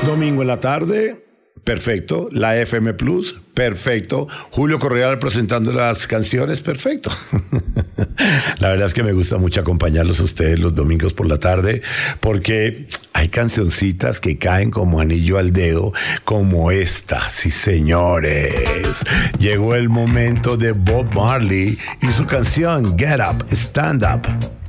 Domingo en la tarde, perfecto. La FM Plus, perfecto. Julio Correal presentando las canciones, perfecto. La verdad es que me gusta mucho acompañarlos a ustedes los domingos por la tarde, porque hay cancioncitas que caen como anillo al dedo, como esta. Sí, señores. Llegó el momento de Bob Marley y su canción Get Up, Stand Up.